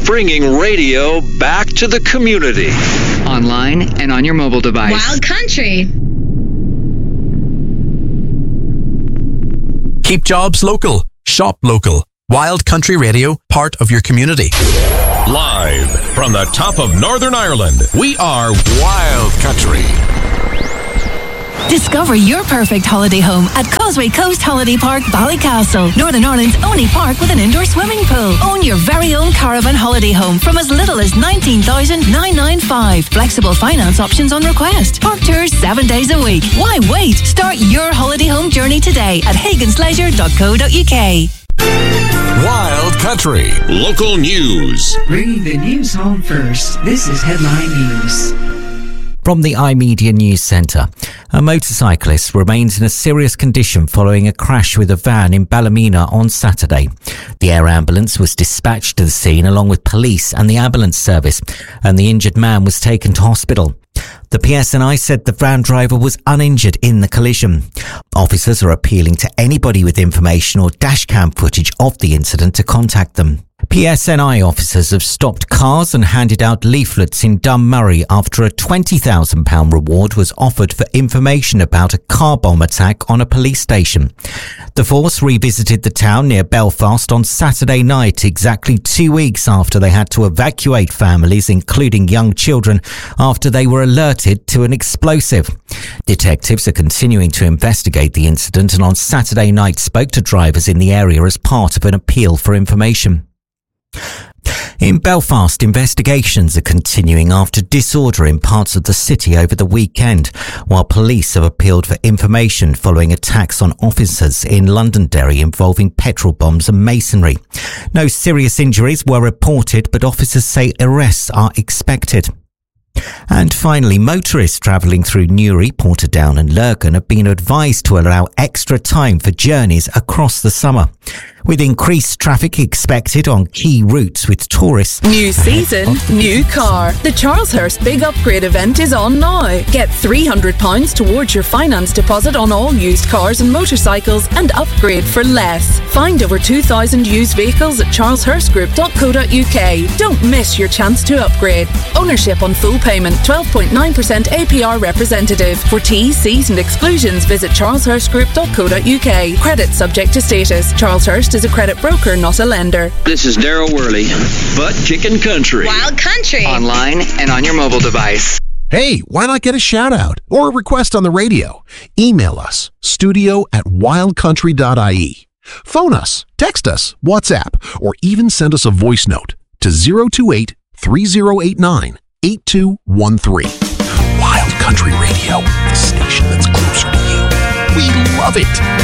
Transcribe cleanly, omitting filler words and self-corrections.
bringing radio back to the community. Online and on your mobile device. Wild Country. Keep jobs local. Shop local. Wild Country Radio, part of your community. Live from the top of Northern Ireland, we are Wild Country. Discover your perfect holiday home at Causeway Coast Holiday Park, Ballycastle, Northern Ireland's only park with an indoor swimming pool. Own your very own caravan holiday home from as little as $19,995. Flexible finance options on request. Park tours 7 days a week. Why wait? Start your holiday home journey today at hagansleisure.co.uk. Wild Country local news. Bringing the news home first. This is Headline News. From the iMedia News Centre, a motorcyclist remains in a serious condition following a crash with a van in Ballymena on Saturday. The air ambulance was dispatched to the scene along with police and the ambulance service, and the injured man was taken to hospital. The PSNI said the van driver was uninjured in the collision. Officers are appealing to anybody with information or dashcam footage of the incident to contact them. PSNI officers have stopped cars and handed out leaflets in Dunmurry after a £20,000 reward was offered for information about a car bomb attack on a police station. The force revisited the town near Belfast on Saturday night, exactly 2 weeks after they had to evacuate families, including young children, after they were alerted to an explosive. Detectives are continuing to investigate the incident and on Saturday night spoke to drivers in the area as part of an appeal for information. In Belfast, investigations are continuing after disorder in parts of the city over the weekend, while police have appealed for information following attacks on officers in Londonderry involving petrol bombs and masonry. No serious injuries were reported, but officers say arrests are expected. And finally, motorists travelling through Newry, Portadown and Lurgan have been advised to allow extra time for journeys across the summer. With increased traffic expected on key routes with tourists. New season, new car. The Charleshurst Big Upgrade event is on now. Get £300 towards your finance deposit on all used cars and motorcycles and upgrade for less. Find over 2,000 used vehicles at charleshurstgroup.co.uk. Don't miss your chance to upgrade. Ownership on full payment, 12.9% APR representative. For T's, C's and exclusions, visit charleshurstgroup.co.uk. Credit subject to status. Charleshurst is a credit broker, not a lender. This is Daryl Worley, Butt Kickin' Country. Wild Country. Online and on your mobile device. Hey, why not get a shout out or a request on the radio? Email us, studio@wildcountry.ie. Phone us, text us, WhatsApp, or even send us a voice note to 028-3089-8213. Wild Country Radio, the station that's closer to you. We love it.